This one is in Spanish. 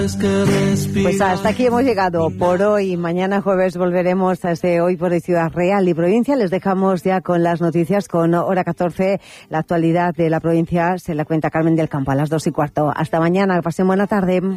Pues hasta aquí hemos llegado por hoy. Mañana jueves volveremos a este Hoy por Hoy Ciudad Real y Provincia. Les dejamos ya con las noticias, con hora 14. La actualidad de la provincia se la cuenta Carmen del Campo a las 2:15. Hasta mañana, que pasen buena tarde.